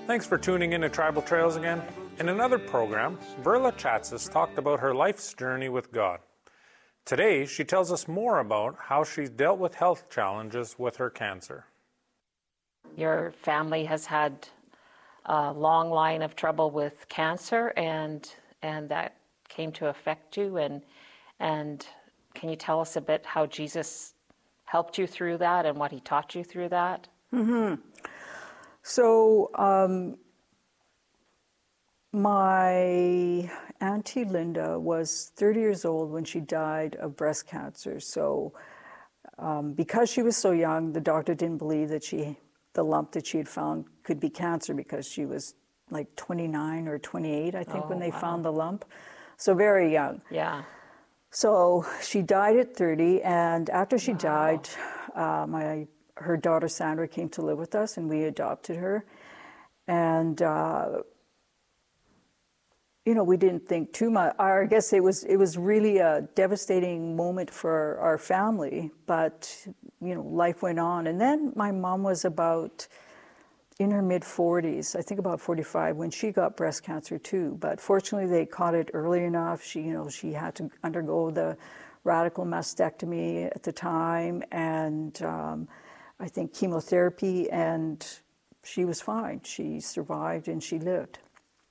Thanks for tuning in to Tribal Trails again. In another program, Verla Chatzis talked about her life's journey with God. Today, she tells us more about how she's dealt with health challenges with her cancer. Your family has had a long line of trouble with cancer, and that came to affect you. And can you tell us a bit how Jesus helped you through that and what he taught you through that? Mm-hmm. So my Auntie Linda was 30 years old when she died of breast cancer. So because she was so young, the doctor didn't believe that the lump that she had found could be cancer, because she was like 29 or 28, I think, when they found the lump. So very young. Yeah. So she died at 30, and after she died, her daughter Sandra came to live with us, and we adopted her. And we didn't think too much. I guess it was really a devastating moment for our family, but life went on. And then my mom was about in her mid-40s, I think about 45, when she got breast cancer too. But fortunately, they caught it early enough. She had to undergo the radical mastectomy at the time, and I think chemotherapy, and she was fine. She survived and she lived.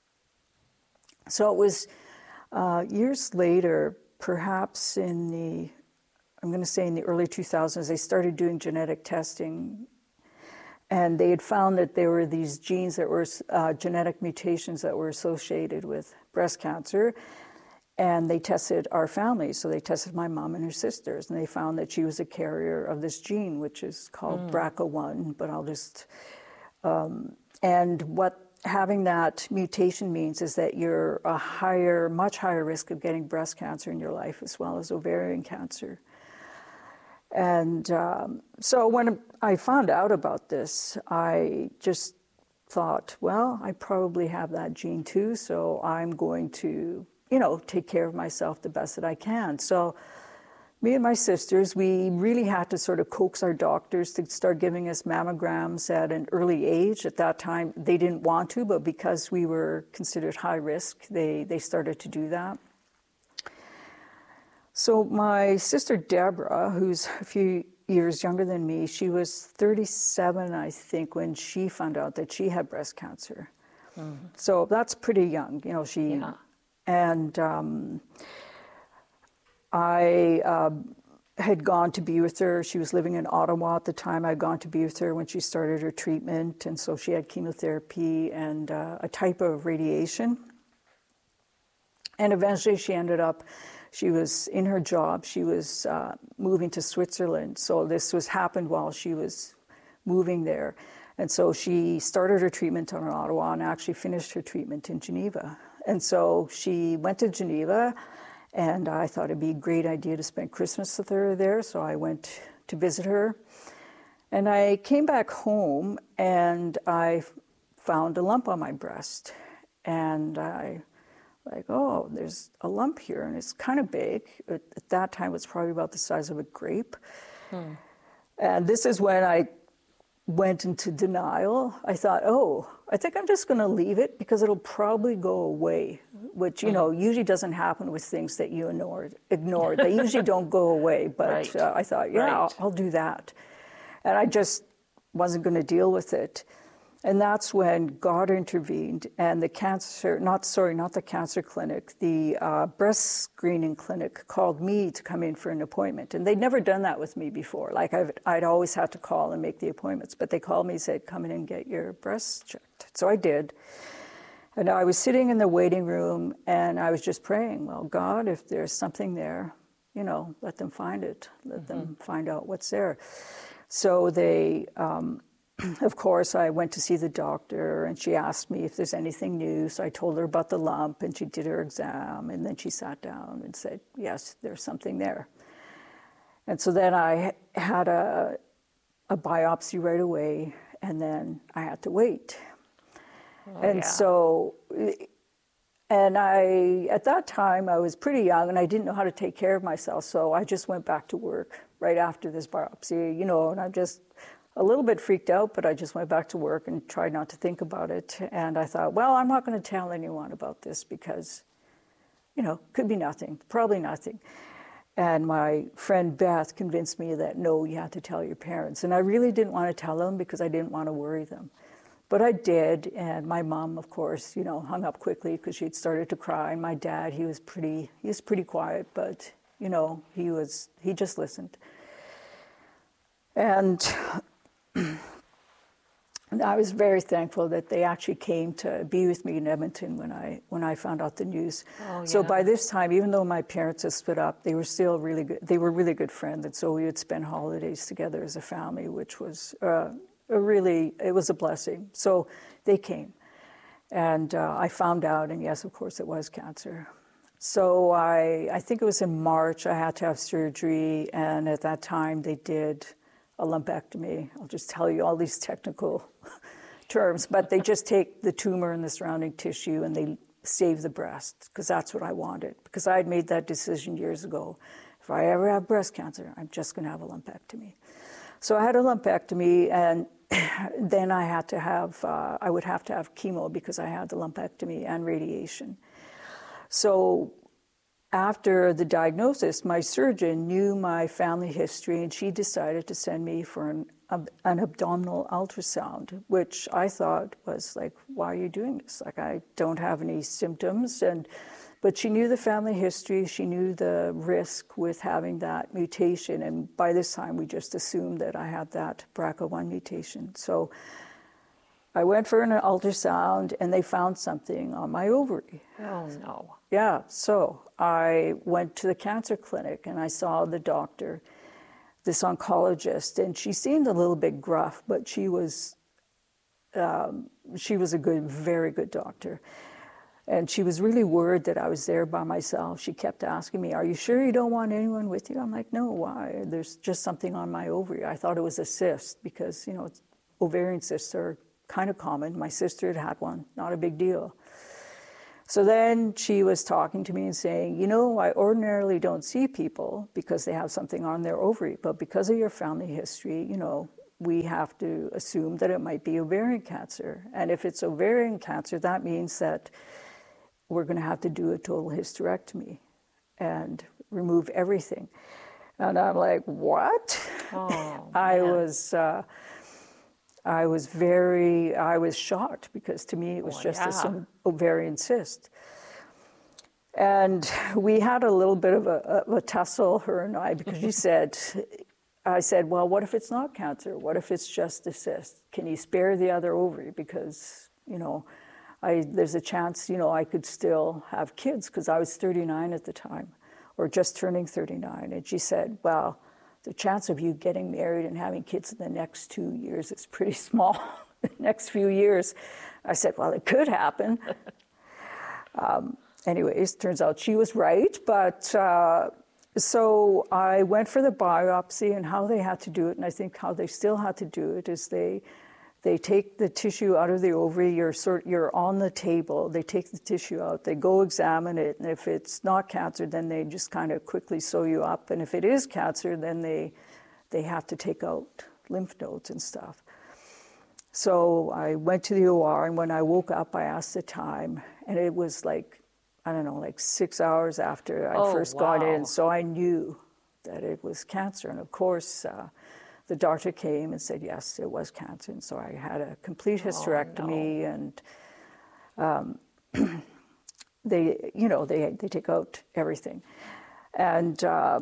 So it was years later, perhaps in the early 2000s, they started doing genetic testing. And they had found that there were these genes that were genetic mutations that were associated with breast cancer. And they tested our family. So they tested my mom and her sisters. And they found that she was a carrier of this gene, which is called BRCA1. But I'll just... and what having that mutation means is that you're much higher risk of getting breast cancer in your life, as well as ovarian cancer. And so when I found out about this, I just thought, well, I probably have that gene too, so I'm going to, take care of myself the best that I can. So me and my sisters, we really had to sort of coax our doctors to start giving us mammograms at an early age. At that time, they didn't want to, but because we were considered high risk, they started to do that. So my sister Deborah, who's a few years younger than me, she was 37, I think, when she found out that she had breast cancer. Mm-hmm. So that's pretty young, Yeah. And I had gone to be with her. She was living in Ottawa at the time. I'd gone to be with her when she started her treatment, and so she had chemotherapy and a type of radiation. And eventually she was in her job, she was moving to Switzerland. So this happened while she was moving there. And so she started her treatment in Ottawa and actually finished her treatment in Geneva. And so she went to Geneva, and I thought it'd be a great idea to spend Christmas with her there. So I went to visit her. And I came back home, and I found a lump on my breast. And I there's a lump here, and it's kind of big. At that time, it was probably about the size of a grape. And this is when I went into denial. I thought, I think I'm just going to leave it because it'll probably go away, which, usually doesn't happen with things that you ignore. They usually don't go away, but Right. I thought, I'll do that. And I just wasn't going to deal with it. And that's when God intervened, and the cancer clinic, the breast screening clinic called me to come in for an appointment. And they'd never done that with me before. Like I'd always had to call and make the appointments, but they called me and said, come in and get your breasts checked. So I did. And I was sitting in the waiting room, and I was just praying, well, God, if there's something there, let them find it. Let them find out what's there. So they... of course, I went to see the doctor, and she asked me if there's anything new. So I told her about the lump, and she did her exam, and then she sat down and said, yes, there's something there. And so then I had a biopsy right away, and then I had to wait. And at that time, I was pretty young, and I didn't know how to take care of myself, so I just went back to work right after this biopsy, and a little bit freaked out, but I just went back to work and tried not to think about it. And I thought, well, I'm not going to tell anyone about this because, could be nothing, probably nothing. And my friend Beth convinced me that, no, you have to tell your parents. And I really didn't want to tell them because I didn't want to worry them. But I did, and my mom, of course, hung up quickly because she'd started to cry. And my dad, he was pretty quiet, but, he just listened. And I was very thankful that they actually came to be with me in Edmonton when I found out the news. Oh, yeah. So by this time, even though my parents had split up, they were still really good. They were really good friends, and so we would spend holidays together as a family, which was it was a blessing. So they came, and I found out, and yes, of course, it was cancer. So I think it was in March I had to have surgery, and at that time they did a lumpectomy. I'll just tell you all these technical terms, but they just take the tumor and the surrounding tissue and they save the breast, because that's what I wanted. Because I had made that decision years ago. If I ever have breast cancer, I'm just going to have a lumpectomy. So I had a lumpectomy, and then I would have to have chemo because I had the lumpectomy and radiation. So after the diagnosis, my surgeon knew my family history, and she decided to send me for an abdominal ultrasound, which I thought was like, why are you doing this? Like, I don't have any symptoms. But she knew the family history. She knew the risk with having that mutation. And by this time, we just assumed that I had that BRCA1 mutation. So I went for an ultrasound, and they found something on my ovary. Oh, no. Yeah, so I went to the cancer clinic, and I saw the doctor, this oncologist, and she seemed a little bit gruff, but she was a very good doctor. And she was really worried that I was there by myself. She kept asking me, are you sure you don't want anyone with you? I'm like, no, why? There's just something on my ovary. I thought it was a cyst because, ovarian cysts are kind of common. My sister had one, not a big deal. So then she was talking to me and saying, I ordinarily don't see people because they have something on their ovary, but because of your family history, we have to assume that it might be ovarian cancer. And if it's ovarian cancer, that means that we're going to have to do a total hysterectomy and remove everything. And I'm like, what? Oh, I was shocked because to me it was some ovarian cyst. And we had a little bit of a tussle, her and I, because I said, well, what if it's not cancer? What if it's just a cyst? Can you spare the other ovary? Because, there's a chance, I could still have kids, because I was 39 at the time, or just turning 39. And she said, well, the chance of you getting married and having kids in the next 2 years is pretty small. The next few years. I said, well, it could happen. Anyways, turns out she was right. But so I went for the biopsy, and how they had to do it, and I think how they still had to do it, is they take the tissue out of the ovary. You're on the table. They take the tissue out. They go examine it, and if it's not cancer, then they just kind of quickly sew you up. And if it is cancer, then they have to take out lymph nodes and stuff. So I went to the OR, and when I woke up, I asked the time, and it was like 6 hours after I first got in. So I knew that it was cancer. And of course, the doctor came and said, yes, it was cancer. And so I had a complete hysterectomy, and they take out everything. And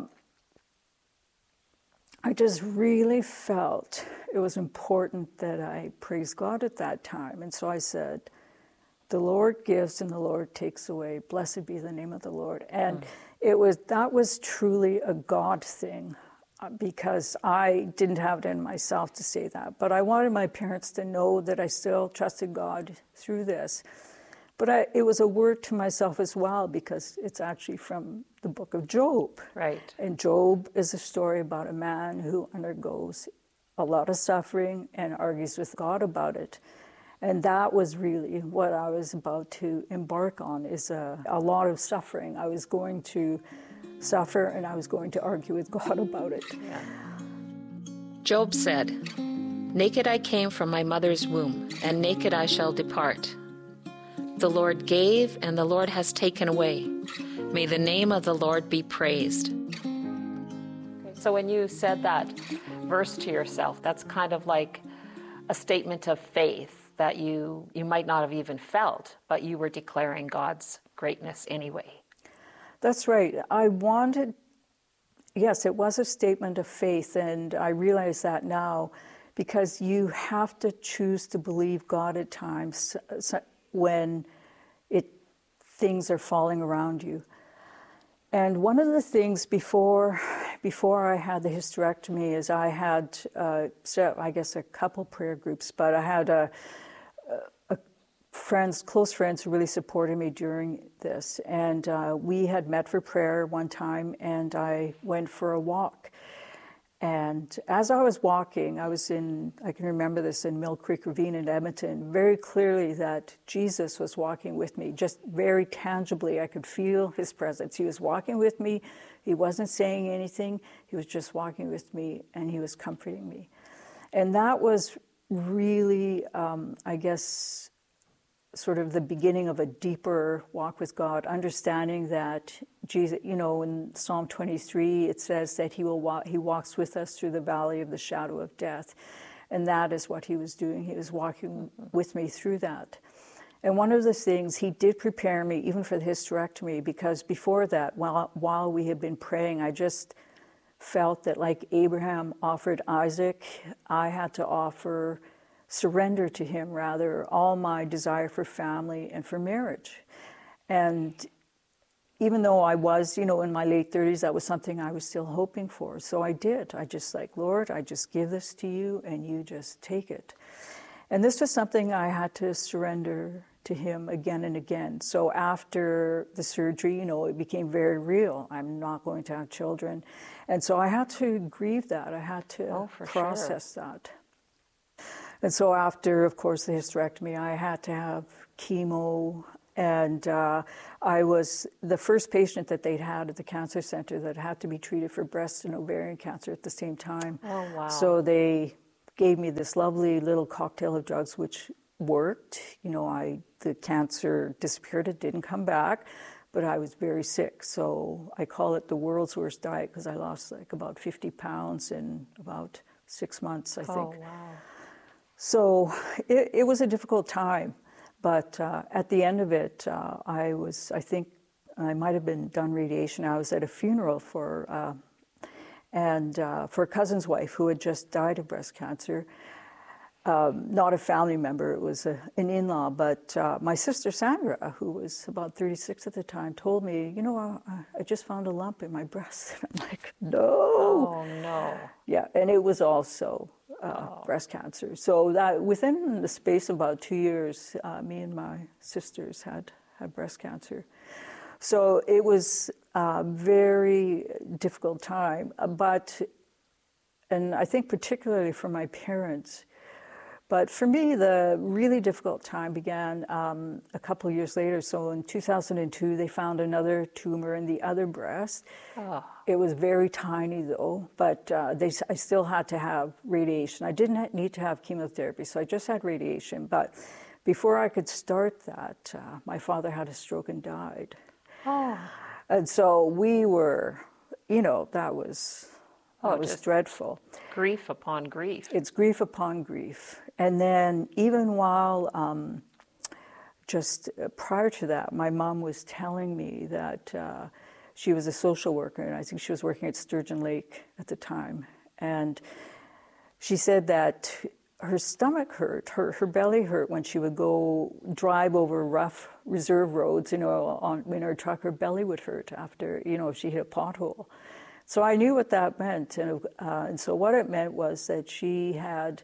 I just really felt it was important that I praise God at that time. And so I said, the Lord gives and the Lord takes away. Blessed be the name of the Lord. And that was truly a God thing, because I didn't have it in myself to say that. But I wanted my parents to know that I still trusted God through this. But it was a word to myself as well, because it's actually from the book of Job. Right. And Job is a story about a man who undergoes a lot of suffering and argues with God about it. And that was really what I was about to embark on, is a lot of suffering. I was going to suffer, and I was going to argue with God about it. Yeah. Job said, Naked I came from my mother's womb, and naked I shall depart. The Lord gave, and the Lord has taken away. May the name of the Lord be praised. So when you said that verse to yourself, that's kind of like a statement of faith that you might not have even felt, but you were declaring God's greatness anyway. That's right. Yes, it was a statement of faith, and I realize that now, because you have to choose to believe God at times when things are falling around you. And one of the things before I had the hysterectomy is I had, I guess, a couple prayer groups, but I had close friends who really supported me during this. And we had met for prayer one time, and I went for a walk. And as I was walking, I can remember this in Mill Creek Ravine in Edmonton, very clearly that Jesus was walking with me, just very tangibly. I could feel his presence. He was walking with me. He wasn't saying anything. He was just walking with me, and he was comforting me. And that was really, I guess, sort of the beginning of a deeper walk with God, understanding that Jesus, in Psalm 23, it says that he walks with us through the valley of the shadow of death. And that is what he was doing. He was walking with me through that. And one of the things, he did prepare me even for the hysterectomy, because before that, while we had been praying, I just felt that like Abraham offered Isaac, I had to surrender to him, rather, all my desire for family and for marriage. And even though I was, in my late 30s, that was something I was still hoping for. So I did. I just Lord, I just give this to you, and you just take it. And this was something I had to surrender to him again and again. So after the surgery, it became very real. I'm not going to have children. And so I had to grieve that. I had to process that. And so after, of course, the hysterectomy, I had to have chemo, and I was the first patient that they'd had at the cancer center that had to be treated for breast and ovarian cancer at the same time. Oh, wow. So they gave me this lovely little cocktail of drugs, which worked. The cancer disappeared, it didn't come back, but I was very sick. So I call it the world's worst diet, because I lost about 50 pounds in about 6 months, I think. Oh, wow. So it was a difficult time, but at the end of it, I think I might have been done radiation. I was at a funeral for a cousin's wife who had just died of breast cancer. Not a family member, it was an in-law, but my sister Sandra, who was about 36 at the time, told me, I just found a lump in my breast. And I'm like, no. Oh, no. Yeah, and it was also breast cancer. So that within the space of about 2 years, me and my sisters had breast cancer. So it was a very difficult time, and I think particularly for my parents. But for me, the really difficult time began a couple of years later. So in 2002, they found another tumor in the other breast. Oh. It was very tiny, though, but I still had to have radiation. I didn't need to have chemotherapy, so I just had radiation. But before I could start that, my father had a stroke and died. Oh. And so we were, that was dreadful. Grief upon grief. It's grief upon grief. And then even while, just prior to that, my mom was telling me that she was a social worker, and I think she was working at Sturgeon Lake at the time. And she said that her stomach hurt, her belly hurt when she would go drive over rough reserve roads, in her truck. Her belly would hurt after, if she hit a pothole. So I knew what that meant, and so what it meant was that she had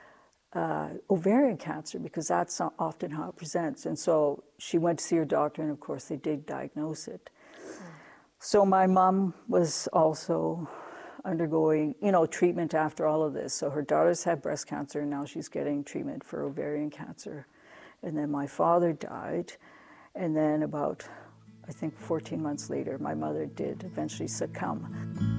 ovarian cancer, because that's often how it presents. And so she went to see her doctor, and of course they did diagnose it. So my mom was also undergoing, treatment after all of this. So her daughters had breast cancer, and now she's getting treatment for ovarian cancer. And then my father died, and then about, I think 14 months later, my mother did eventually succumb.